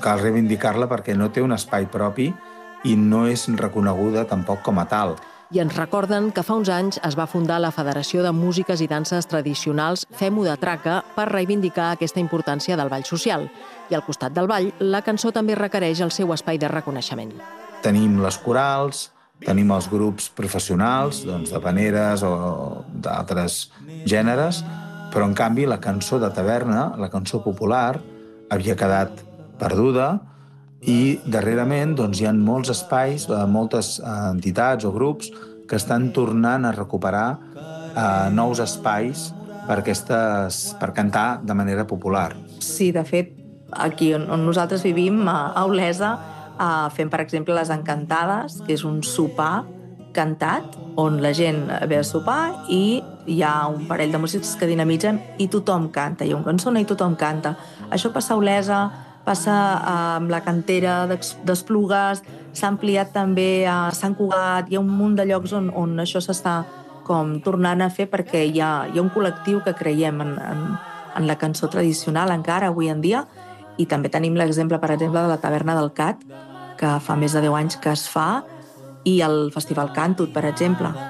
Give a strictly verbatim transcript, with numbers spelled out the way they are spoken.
cal reivindicar-la perquè no té un espai propi i no és reconeguda tampoc com a tal. I ens recorden que fa uns anys es va fundar la Federació de Músiques i Danses Tradicionals Fem-ho de Traca per reivindicar aquesta importància del ball social. I al costat del ball, la cançó també requereix el seu espai de reconeixement. Tenim les corals, tenim els grups professionals, doncs, de paneres o d'altres gèneres, però en canvi la cançó de taverna, la cançó popular, havia quedat perduda i darrerament doncs, hi ha molts espais, moltes entitats o grups que estan tornant a recuperar eh, nous espais per, aquestes, per cantar de manera popular. Sí, de fet, aquí on, on nosaltres vivim, a Olesa, eh, fem, per exemple, les Encantades, que és un sopar cantat, on la gent ve a sopar i hi ha un parell de músics que dinamitzen i tothom canta, hi ha un cançó i tothom canta. Això passa a Olesa, passa amb la cantera d'Esplugues, s'ha ampliat també a Sant Cugat, hi ha un munt de llocs on, on això s'està com tornant a fer perquè hi ha, hi ha un col·lectiu que creiem en, en, en la cançó tradicional encara avui en dia i també tenim l'exemple, per exemple, de la Taverna del Cat, que fa més de deu anys que es fa, i el Festival Càntut, per exemple.